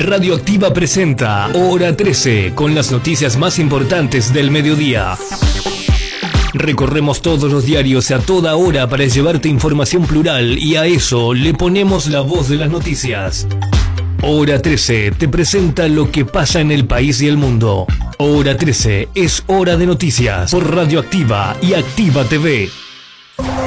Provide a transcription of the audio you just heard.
Radioactiva presenta Hora 13 con las noticias más importantes del mediodía. Recorremos todos los diarios a toda hora para llevarte información plural y a eso le ponemos la voz de las noticias. Hora 13 te presenta lo que pasa en el país y el mundo. Hora 13 es hora de noticias por Radioactiva y Activa TV.